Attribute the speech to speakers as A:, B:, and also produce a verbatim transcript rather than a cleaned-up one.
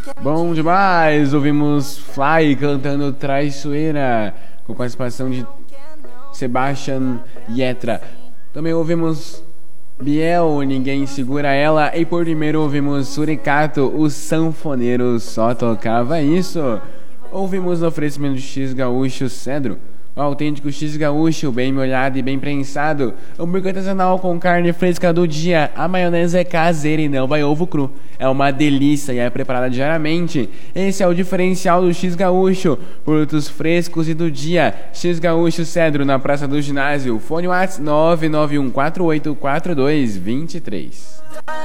A: Bom demais, ouvimos Fly cantando Traiçoeira, com participação de Sebastian Yatra. Também ouvimos Biel, Ninguém Segura Ela. E por primeiro ouvimos Suricato, o sanfoneiro só tocava isso. Ouvimos no oferecimento de X Gaúcho Cedro, o autêntico X Gaúcho, bem molhado e bem prensado. Hambúrguer artesanal com carne fresca do dia. A maionese é caseira e não vai ovo cru. É uma delícia e é preparada diariamente. Esse é o diferencial do X Gaúcho. Produtos frescos e do dia. X Gaúcho Cedro, na Praça do Ginásio. Fone WhatsApp nove nove um quatro oito quatro dois dois três.